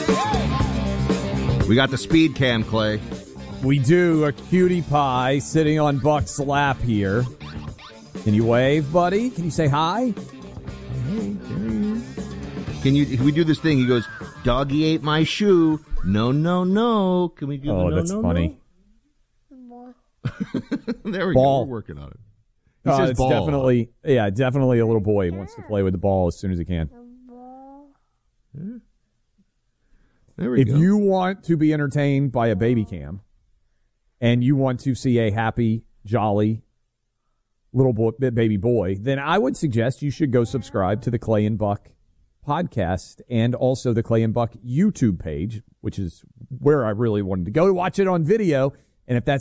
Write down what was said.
We got the speed cam, Clay. We do. A cutie pie sitting on Buck's lap here. Can you wave, buddy? Can you say hi? Can we do this thing? He goes, doggy ate my shoe. No, no, no. Can we do Oh, that's funny. No? There we Ball. go. We're working on it. He says It's ball. definitely a little boy. He wants to play with the ball as soon as he can. There we If go. you want to be entertained by a baby cam and you want to see a happy, jolly little boy, baby boy, then I would suggest you should go subscribe to the Clay and Buck podcast and also the Clay and Buck YouTube page, which is where I really wanted to go to watch it on video. And if that's